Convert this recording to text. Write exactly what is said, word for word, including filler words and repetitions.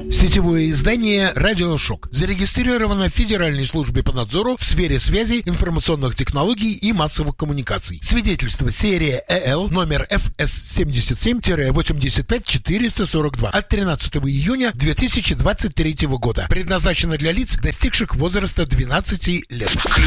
Сетевое издание «Радиошок» зарегистрировано в Федеральной службе по надзору в сфере связи, информационных технологий и массовых коммуникаций. Свидетельство серия ЭЛ номер эф эс семьдесят семь восемьдесят пять четыреста сорок два от тринадцатого июня две тысячи двадцать третьего года. Предназначено для лиц, достигших возраста двенадцати лет.